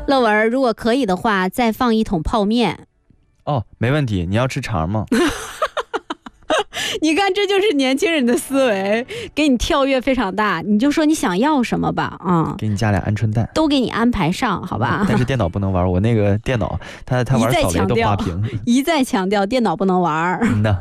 乐文，如果可以的话，再放一桶泡面。 哦，没问题。你要吃肠吗？ 你看，这就是年轻人的思维，给你跳跃非常大。你就说你想要什么吧， 给你加俩鹌鹑蛋， 都给你安排上，好吧？ 但是电脑不能玩，我那个电脑它玩扫雷都花屏。 一再强调电脑不能玩。 呐。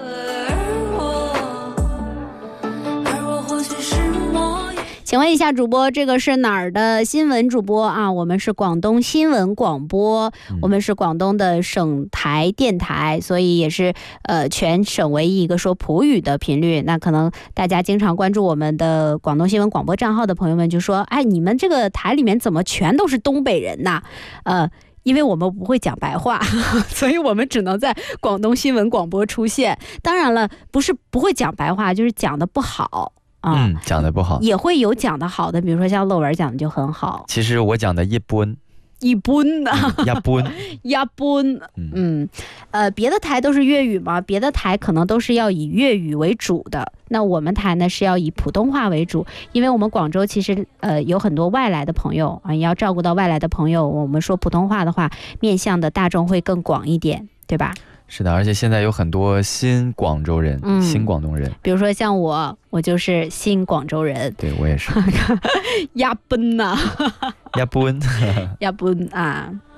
请问一下主播，这个是哪儿的新闻主播啊？我们是广东新闻广播，我们是广东的省台电台，所以也是全省唯一一个说普语的频率。那可能大家经常关注我们的广东新闻广播账号的朋友们就说，哎，你们这个台里面怎么全都是东北人呐？因为我们不会讲白话，所以我们只能在广东新闻广播出现。当然了，不是不会讲白话，就是讲的不好。 讲的不好， 也会有讲的好的，比如说像乐文讲的就很好。 其实我讲的一般的，一般。别的台都是粤语嘛，别的台可能都是要以粤语为主的。那我们台呢是要以普通话为主，因为我们广州其实有很多外来的朋友啊，要照顾到外来的朋友，我们说普通话的话，面向的大众会更广一点，对吧？ 是的，而且现在有很多新广州人，新广东人， 比如说像我就是新广州人。 对，我也是。 一般呐， 一般， 一般啊。